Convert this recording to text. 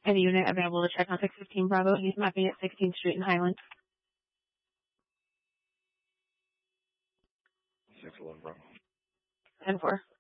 Any unit available to check on 615 Bravo. He's mapping at 16th Street in Highland. 611 Bravo. 10-4.